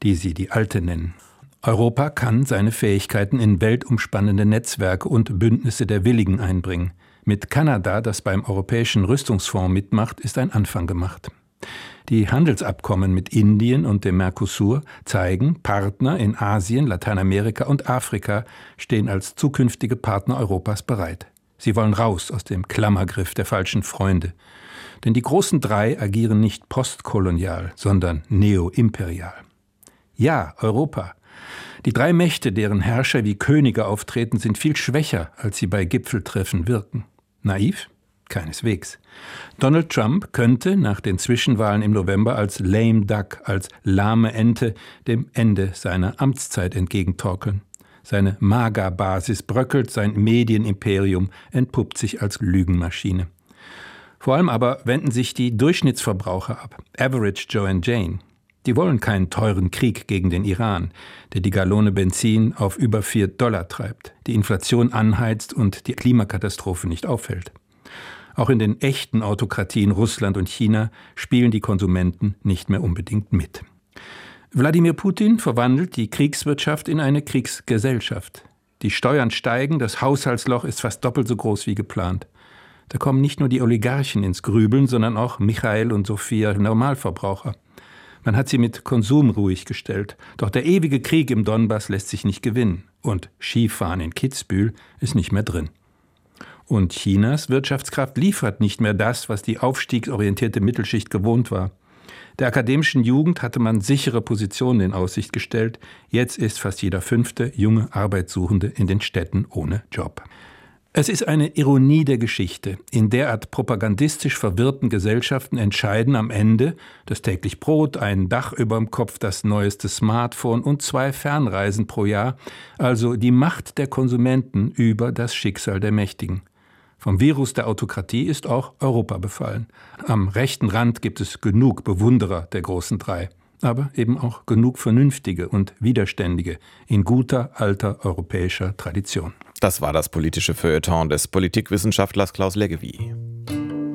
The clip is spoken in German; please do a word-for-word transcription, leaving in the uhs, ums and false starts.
die sie die Alte nennen. Europa kann seine Fähigkeiten in weltumspannende Netzwerke und Bündnisse der Willigen einbringen. Mit Kanada, das beim Europäischen Rüstungsfonds mitmacht, ist ein Anfang gemacht. Die Handelsabkommen mit Indien und dem Mercosur zeigen, Partner in Asien, Lateinamerika und Afrika stehen als zukünftige Partner Europas bereit. Sie wollen raus aus dem Klammergriff der falschen Freunde. Denn die großen drei agieren nicht postkolonial, sondern neoimperial. Ja, Europa. Die drei Mächte, deren Herrscher wie Könige auftreten, sind viel schwächer, als sie bei Gipfeltreffen wirken. Naiv? Keineswegs. Donald Trump könnte nach den Zwischenwahlen im November als lame duck, als lahme Ente, dem Ende seiner Amtszeit entgegentorkeln. Seine MAGA-Basis bröckelt, sein Medienimperium entpuppt sich als Lügenmaschine. Vor allem aber wenden sich die Durchschnittsverbraucher ab, Average Joe and Jane. Die wollen keinen teuren Krieg gegen den Iran, der die Gallone Benzin auf über vier Dollar treibt, die Inflation anheizt und die Klimakatastrophe nicht aufhält. Auch in den echten Autokratien Russland und China spielen die Konsumenten nicht mehr unbedingt mit. Wladimir Putin verwandelt die Kriegswirtschaft in eine Kriegsgesellschaft. Die Steuern steigen, das Haushaltsloch ist fast doppelt so groß wie geplant. Da kommen nicht nur die Oligarchen ins Grübeln, sondern auch Michael und Sophia Normalverbraucher. Man hat sie mit Konsum ruhig gestellt. Doch der ewige Krieg im Donbass lässt sich nicht gewinnen. Und Skifahren in Kitzbühel ist nicht mehr drin. Und Chinas Wirtschaftskraft liefert nicht mehr das, was die aufstiegsorientierte Mittelschicht gewohnt war. Der akademischen Jugend hatte man sichere Positionen in Aussicht gestellt. Jetzt ist fast jeder fünfte junge Arbeitssuchende in den Städten ohne Job. Es ist eine Ironie der Geschichte. In derart propagandistisch verwirrten Gesellschaften entscheiden am Ende das täglich Brot, ein Dach überm Kopf, das neueste Smartphone und zwei Fernreisen pro Jahr, also die Macht der Konsumenten über das Schicksal der Mächtigen. Vom Virus der Autokratie ist auch Europa befallen. Am rechten Rand gibt es genug Bewunderer der großen drei, aber eben auch genug Vernünftige und Widerständige in guter, alter europäischer Tradition. Das war das politische Feuilleton des Politikwissenschaftlers Klaus Leggevi.